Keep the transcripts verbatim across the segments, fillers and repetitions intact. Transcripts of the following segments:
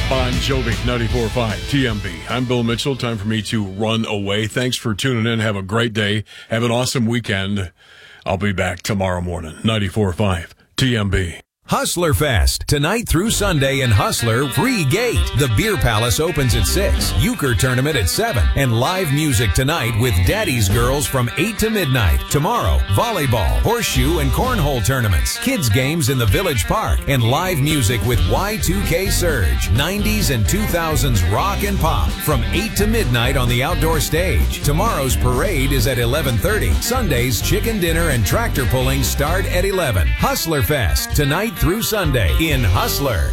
Bon Jovi, ninety-four point five T M B. I'm Bill Mitchell. Time for me to run away. Thanks for tuning in. Have a great day. Have an awesome weekend. I'll be back tomorrow morning, ninety-four point five T M B. Hustler Fest, tonight through Sunday in Hustler, free gate. The Beer Palace opens at six, Euchre Tournament at seven, and live music tonight with Daddy's Girls from eight to midnight. Tomorrow, volleyball, horseshoe, and cornhole tournaments, kids games in the Village Park, and live music with Y two K Surge, nineties and two thousands rock and pop from eight to midnight on the outdoor stage. Tomorrow's parade is at eleven thirty. Sunday's chicken dinner and tractor pulling start at eleven. Hustler Fest, tonight through Sunday in Hustler.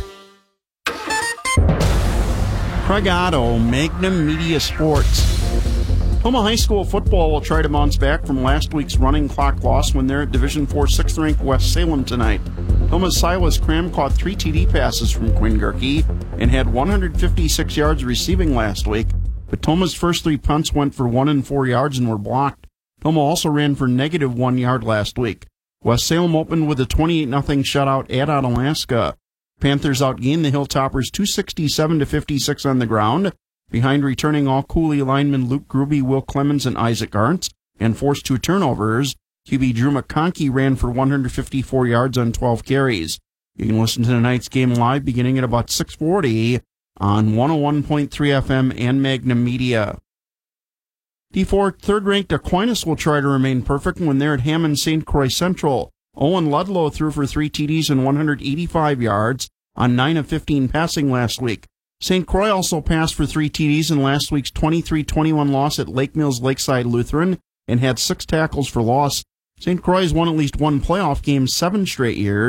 Craig Otto, Magnum Media Sports. Toma High School football will try to bounce back from last week's running clock loss when they're at Division four sixth-ranked West Salem tonight. Toma's Silas Cram caught three T D passes from Quinn Gerke and had one hundred fifty-six yards receiving last week, but Toma's first three punts went for one and four yards and were blocked. Toma also ran for negative one yard last week. West Salem opened with a twenty-eight nothing shutout at Onalaska. Panthers outgained the Hilltoppers two sixty-seven to fifty-six on the ground, behind returning all Cooley linemen Luke Gruby, Will Clemens, and Isaac Arntz, and forced two turnovers. Q B Drew McConkey ran for one hundred fifty-four yards on twelve carries. You can listen to tonight's game live beginning at about six forty on one oh one point three F M and Magnum Media. D four third-ranked Aquinas will try to remain perfect when they're at Hammond Saint Croix Central. Owen Ludlow threw for three T Ds and one hundred eighty-five yards on nine of fifteen passing last week. Saint Croix also passed for three T Ds in last week's twenty-three twenty-one loss at Lake Mills Lakeside Lutheran and had six tackles for loss. Saint Croix has won at least one playoff game seven straight years.